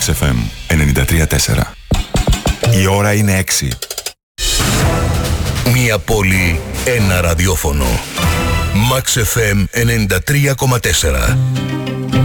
Max FM 93.4. Η ώρα είναι 6. Μία πόλη, ένα ραδιόφωνο. Max FM 93.4.